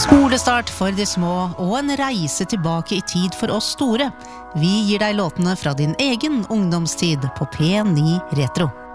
Skolestart for de små og en reise tilbake i tid for oss store. Vi gir deg låtene fra din egen ungdomstid på P9 Retro.